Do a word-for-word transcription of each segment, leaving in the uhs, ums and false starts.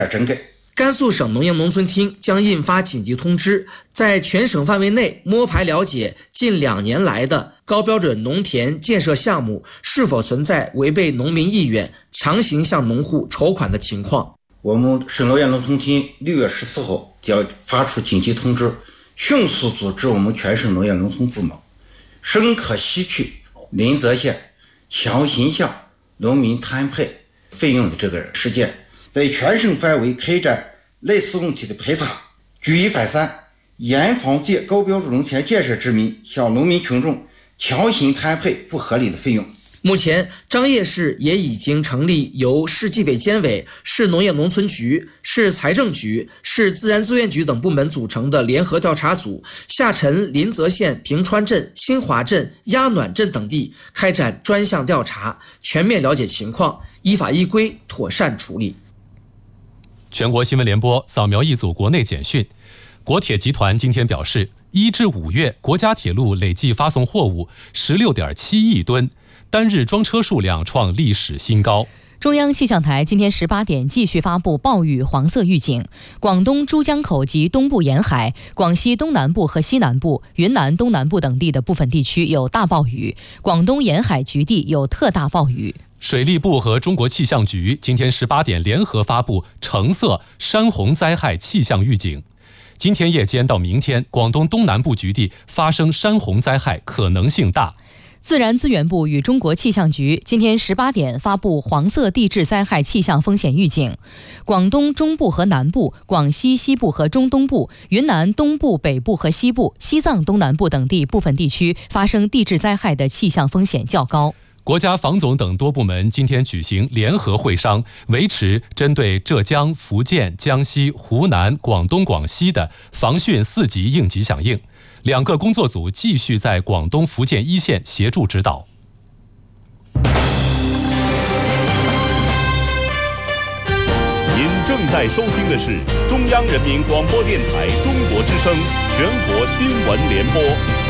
整改。 甘肃省农业农村厅将印发紧急通知，在全省范围内摸排了解近两年来的高标准农田建设项目是否存在违背农民意愿、强行向农户筹款的情况。 我们省农业农村厅六月十四号将发出紧急通知，迅速组织我们全省农业农村部门，深刻吸取临泽县强行向农民摊配费用的这个事件，在全省范围开展类似问题的排查，举一反三，严防借高标准农田建设之名向农民群众强行摊配不合理的费用。 目前，张掖市也已经成立由市纪委监委、市农业农村局、市财政局、市自然资源局等部门组成的联合调查组，下沉临泽县平川镇、新华镇、鸭暖镇等地，开展专项调查，全面了解情况，依法依规妥善处理。 全国新闻联播扫描一组国内简讯。国铁集团今天表示，一至五月国家铁路累计发送货物 十六点七亿吨，单日装车数量创历史新高。 中央气象台今天十八点继续发布暴雨黄色预警，广东珠江口及东部沿海、广西东南部和西南部、云南东南部等地的部分地区有大暴雨，广东沿海局地有特大暴雨。 水利部和中国气象局今天十八点联合发布橙色山洪灾害气象预警。今天夜间到明天，广东东南部局地发生山洪灾害可能性大。 自然资源部与中国气象局今天十八点发布黄色地质灾害气象风险预警，广东中部和南部、广西西部和中东部、云南东部、北部和西部、西藏东南部等地部分地区发生地质灾害的气象风险较高。 国家防总等多部门今天举行联合会商，维持针对浙江、福建、江西、湖南、广东、广西的防汛四级应急响应。两个工作组继续在广东、福建一线协助指导。 您正在收听的是中央人民广播电台中国之声全国新闻联播。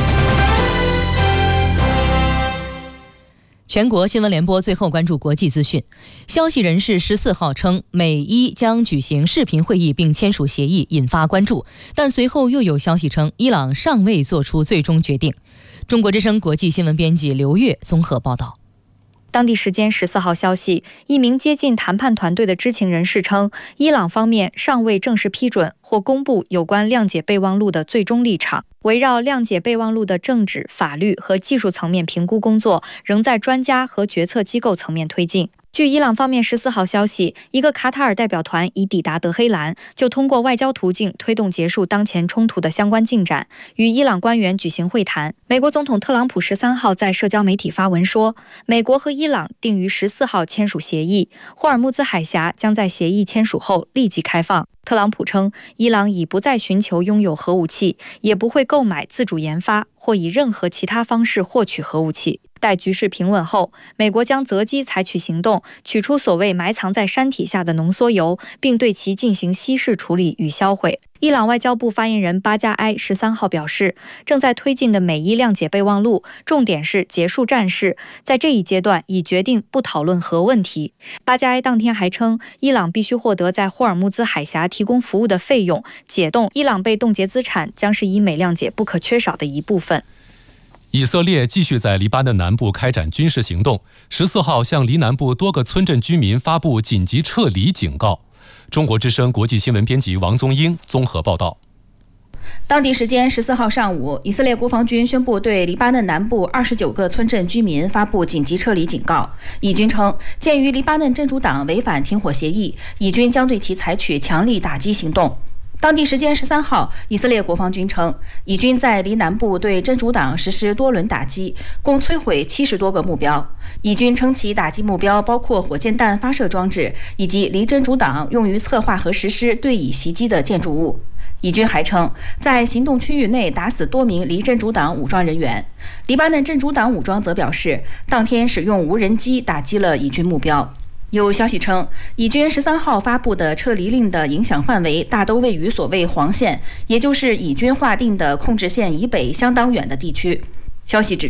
全国新闻联播最后关注国际资讯。消息人士十四号称，美伊将举行视频会议并签署协议，引发关注。但随后又有消息称，伊朗尚未做出最终决定。中国之声国际新闻编辑刘月综合报道。 当地时间十四号消息，一名接近谈判团队的知情人士称，伊朗方面尚未正式批准或公布有关谅解备忘录的最终立场。围绕谅解备忘录的政治、法律和技术层面评估工作，仍在专家和决策机构层面推进。据伊朗方面十四号消息，一个卡塔尔代表团已抵达德黑兰，就通过外交途径推动结束当前冲突的相关进展，与伊朗官员举行会谈。美国总统特朗普十三号在社交媒体发文说，美国和伊朗定于十四号签署协议，霍尔木兹海峡将在协议签署后立即开放。特朗普称，伊朗已不再寻求拥有核武器，也不会购买、自主研发或以任何其他方式获取核武器。待局势平稳后，美国将择机采取行动，取出所谓埋藏在山体下的浓缩铀，并对其进行稀释处理与销毁。伊朗外交部发言人巴加埃十三号表示，正在推进的美伊谅解备忘录重点是结束战事，在这一阶段已决定不讨论核问题。巴加埃当天还称，伊朗必须获得在霍尔木兹海峡提供服务的费用，解冻伊朗被冻结资产将是以美谅解不可缺少的一部分。 以色列继续在黎巴嫩南部开展军事行动，十四号向黎南部多个村镇居民发布紧急撤离警告。中国之声国际新闻编辑王宗英综合报道。 当地时间十四号上午，以色列国防军宣布对黎巴嫩南部二十九个村镇居民发布紧急撤离警告。以军称，鉴于黎巴嫩真主党违反停火协议，以军将对其采取强力打击行动。当地时间十三号，以色列国防军称，以军在黎南部对真主党实施多轮打击，共摧毁七十多个目标。以军称其打击目标包括火箭弹发射装置以及离真主党用于策划和实施对以袭击的建筑物。以军还称，在行动区域内打死多名离真主党武装人员。黎巴嫩真主党武装则表示，当天使用无人机打击了以军目标。有消息称，以军十三号发布的撤离令的影响范围大都位于所谓黄线，也就是以军划定的控制线以北相当远的地区。消息指出，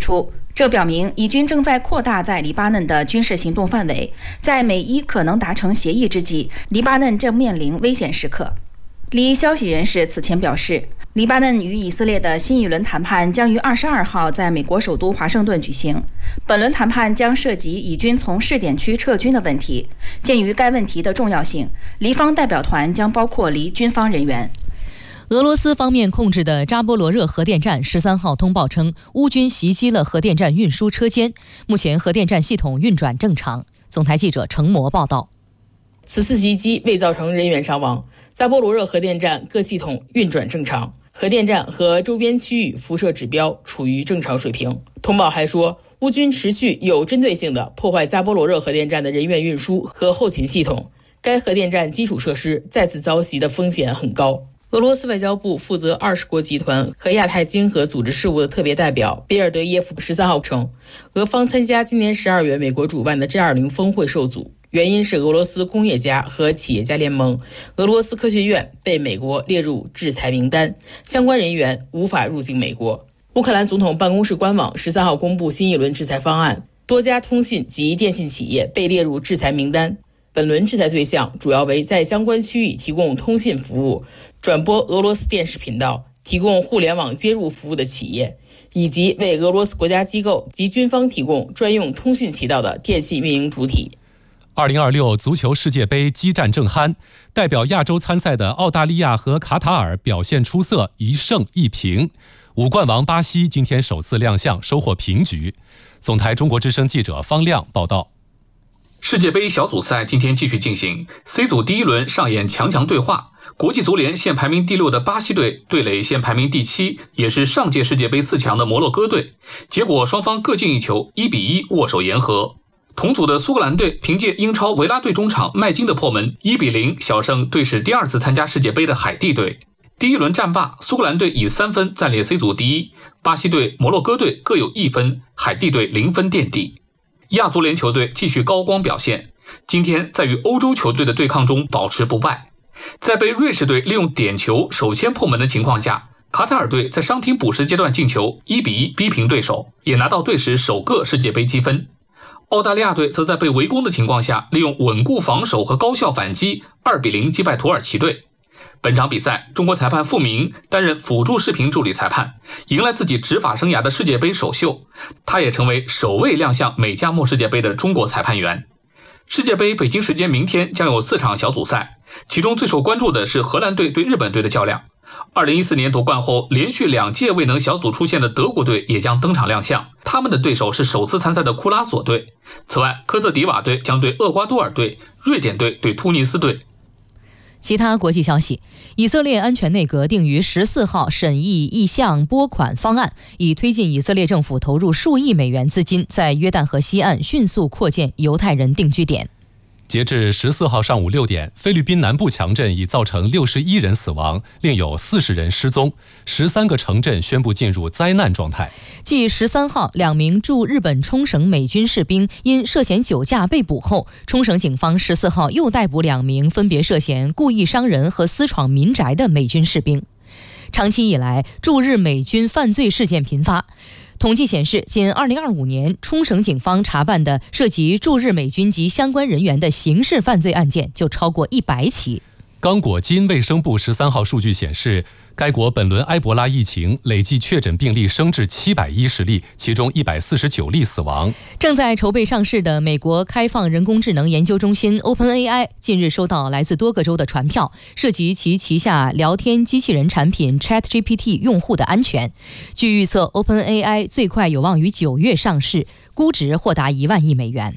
这表明以军正在扩大在黎巴嫩的军事行动范围，在美伊可能达成协议之际，黎巴嫩正面临危险时刻。黎消息人士此前表示，黎巴嫩与以色列的新一轮谈判将于二十二号在美国首都华盛顿举行。本轮谈判将涉及以军从试点区撤军的问题。鉴于该问题的重要性，黎方代表团将包括黎军方人员。 俄罗斯方面控制的扎波罗热核电站十三号通报称，乌军袭击了核电站运输车间，目前核电站系统运转正常。总台记者程模报道。 此次袭击未造成人员伤亡，扎波罗热核电站各系统运转正常，核电站和周边区域辐射指标处于正常水平。通报还说，乌军持续有针对性地破坏扎波罗热核电站的人员运输和后勤系统，该核电站基础设施再次遭袭的风险很高。俄罗斯外交部负责二十国集团和亚太经合组织事务的特别代表比尔德耶夫十三号称，俄方参加今年十二月美国主办的 G 二十 峰会受阻，原因是俄罗斯工业家和企业家联盟俄罗斯科学院被美国列入制裁名单，相关人员无法入境美国。乌克兰总统办公室官网十三号公布新一轮制裁方案，多家通信及电信企业被列入制裁名单。本轮制裁对象主要为在相关区域提供通信服务、转播俄罗斯电视频道、提供互联网接入服务的企业，以及为俄罗斯国家机构及军方提供专用通讯渠道的电信运营主体。 二零二六足球世界杯激战正酣，代表亚洲参赛的澳大利亚和卡塔尔表现出色，一胜一平。五冠王巴西今天首次亮相，收获平局。总台中国之声记者方亮报道。 世界杯小组赛今天继续进行 ，C 组第一轮上演强强对话。国际足联现排名第六的巴西队对垒现排名第七，也是上届世界杯四强的摩洛哥队。结果双方各进一球，一比一握手言和。同组的苏格兰队凭借英超维拉队中场麦金的破门，一比零小胜队史第二次参加世界杯的海地队。第一轮战罢，苏格兰队以三分暂列 C 组第一，巴西队、摩洛哥队各有一分，海地队零分垫底。亚足联球队继续高光表现，今天在与欧洲球队的对抗中保持不败。在被瑞士队利用点球首先破门的情况下，卡塔尔队在伤停补时阶段进球，一比一逼平对手，也拿到队史首个世界杯积分。澳大利亚队则在被围攻的情况下，利用稳固防守和高效反击，二比零击败土耳其队。本场比赛，中国裁判傅明担任辅助视频助理裁判，迎来自己执法生涯的世界杯首秀。他也成为首位亮相美加墨世界杯的中国裁判员。世界杯北京时间明天将有四场小组赛，其中最受关注的是荷兰队对日本队的较量。二零一四年夺冠后连续两届未能小组出线的德国队也将登场亮相，他们的对手是首次参赛的库拉索队。此外，科特迪瓦队将对厄瓜多尔队，瑞典队对突尼斯队。 其他国际消息，以色列安全内阁定于十四号审议一项拨款方案，以推进以色列政府投入数亿美元资金，在约旦河西岸迅速扩建犹太人定居点。 截至十四号上午六点，菲律宾南部强震已造成六十一人死亡，另有四十人失踪，十三个城镇宣布进入灾难状态。 继十三号两名驻日本冲绳美军士兵因涉嫌酒驾被捕后，冲绳警方十四号又逮捕两名分别涉嫌故意伤人和私闯民宅的美军士兵。长期以来，驻日美军犯罪事件频发。统计显示，仅二零二五年，冲绳警方查办的涉及驻日美军及相关人员的刑事犯罪案件就超过一百起。 刚果金卫生部十三号数据显示，该国本轮埃博拉疫情累计确诊病例升至七百一十例，其中一百四十九例死亡。 正在筹备上市的美国开放人工智能研究中心 OpenAI 近日收到来自多个州的传票，涉及其旗下聊天机器人产品 ChatGPT 用户的安全。据预测， OpenAI 最快有望于九月上市，估值或达一万亿美元。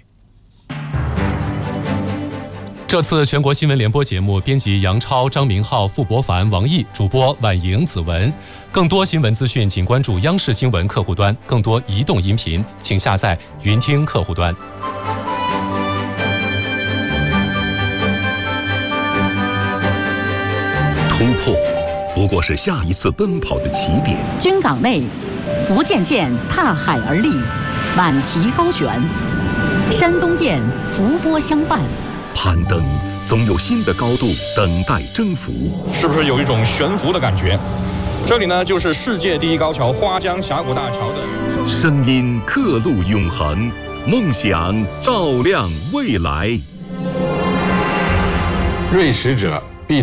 这次全国新闻联播节目，编辑杨超、张明浩、傅博凡、王毅，主播婉莹、子文。更多新闻资讯，请关注央视新闻客户端。更多移动音频，请下载云听客户端。 突破不过是下一次奔跑的起点。 军港内，福建舰踏海而立，满旗高悬；山东舰伏波相伴。 攀登总有新的高度等待征服， 是不是有一种悬浮的感觉？ 这里呢，就是世界第一高桥花江峡谷大桥的声音刻录永恒，梦想照亮未来。 瑞食者